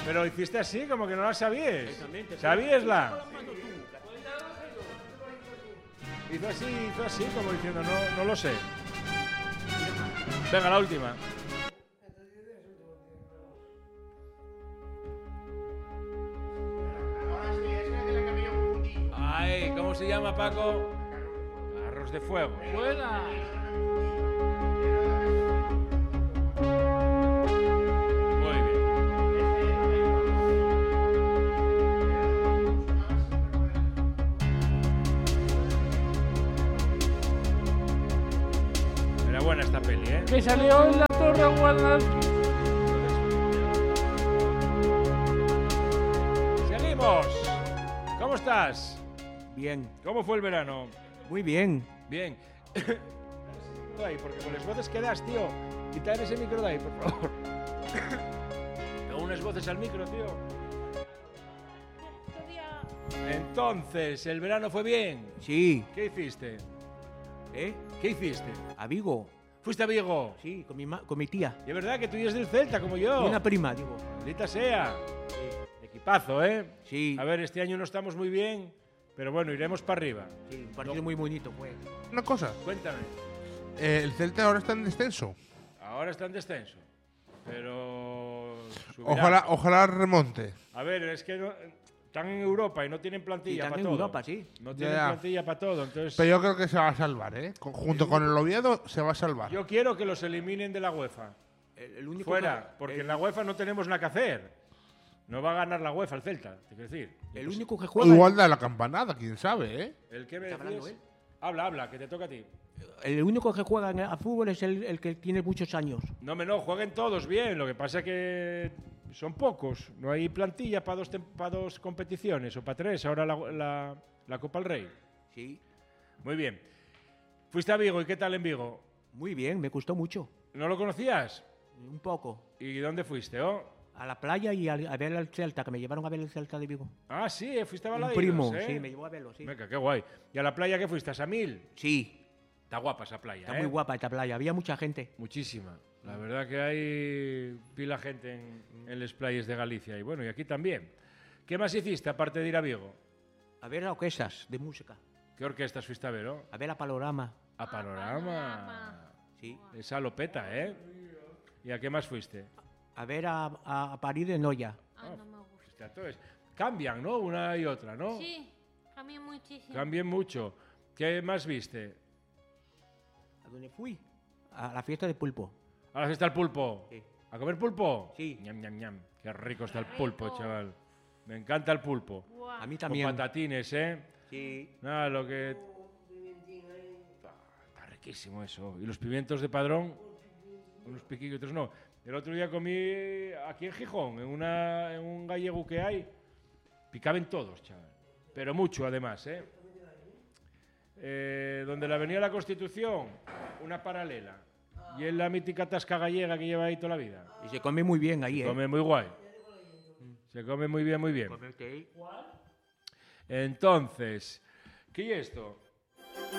Pero hiciste así, como que no la sabías. ¿Sabíasla? Hizo así, como diciendo, no lo sé. Venga, la última. Ay, ¿cómo se llama, Paco? Carros de fuego. ¡Buena! Muy bien. Era buena esta peli, ¿eh? Que salió en la Torre Guadalquivir. ¡Seguimos! ¿Cómo estás? Bien, ¿Cómo fue el verano? muy bien. Bien. Ahí, porque con las voces que das, tío. Quitar ese micro de ahí, por favor. Pego unas voces al micro, tío. Entonces, ¿el verano fue bien? Sí. ¿Qué hiciste? ¿Eh? ¿Qué hiciste? ¿A Vigo? ¿Fuiste a Vigo? Sí, con mi tía. Y es verdad que tú eres del Celta, como yo. Una prima, digo. Maldita sea. Equipazo, ¿eh? Sí. A ver, este año no estamos muy bien, pero bueno, iremos para arriba. Sí, un partido muy bonito fue. Una cosa, Cuéntame. el Celta ahora está en descenso. Ahora está en descenso, pero subirá. Ojalá remonte. A ver, es que están en Europa y no tienen plantilla Están para en todo. Europa, sí. No tienen Ya. plantilla para todo, entonces Pero yo creo que se va a salvar, ¿eh? Junto con el Oviedo se va a salvar. yo quiero que los eliminen de la UEFA. El único Fuera, que- porque el- en la UEFA no tenemos nada que hacer. No va a ganar la UEFA el Celta, te quiero decir. El único que juega. Igual da la campanada, quién sabe, ¿eh? ¿El que me ¿Está hablando decías? él? Habla, que te toca a ti. El único que juega a fútbol es el que tiene muchos años. No, jueguen todos bien. Lo que pasa es que son pocos. No hay plantilla para dos competiciones o para tres. Ahora la Copa del Rey. Sí. Muy bien. Fuiste a Vigo. ¿Y qué tal en Vigo? Muy bien, me gustó mucho. ¿No lo conocías? Un poco. ¿Y dónde fuiste? Oh? A la playa y a ver el Celta, que me llevaron a ver el Celta de Vigo. Ah, sí, fuiste a Un Balaidos, primo, ¿eh? sí, me llevó a verlo, sí. Venga, qué guay. ¿Y a la playa qué fuiste? ¿A Samil? Sí, Está guapa esa playa, está ¿eh? muy guapa esta playa. Había mucha gente. Muchísima. La verdad que hay pila gente en las playas de Galicia. Y bueno, y aquí también. ¿Qué más hiciste aparte de ir a Vigo? A ver orquestas de música. ¿Qué orquestas fuiste a ver, oh? A ver a Panorama. A Panorama. Sí. Esa lopeta, ¿eh? ¿Y a qué más fuiste? A ver a París de Noya. Ah, no me gusta. Fuiste a todos. Cambian, ¿no? Una y otra, ¿no? Sí, cambié muchísimo. Cambian mucho. ¿Qué más viste? ¿A dónde fui? A la fiesta de pulpo. ¿A la fiesta del pulpo? Sí. ¿A comer pulpo? Sí. Ñam, ñam, ñam. Qué rico está el pulpo, chaval. Me encanta el pulpo. Buah. A mí Con también. patatines, ¿eh? Sí. Nada, lo que... Está riquísimo eso. ¿Y los pimientos de Padrón? Unos piquillos, otros no. El otro día comí aquí en Gijón, en un gallego que hay. Picaban todos, chaval. Pero mucho, además, ¿eh? Donde la Avenida de la Constitución, una paralela. Y es la mítica tasca gallega que lleva ahí toda la vida. Y se come muy bien ahí, Se ¿eh? come muy guay. Se come muy bien, muy bien. Comete ahí. Entonces, ¿qué es esto?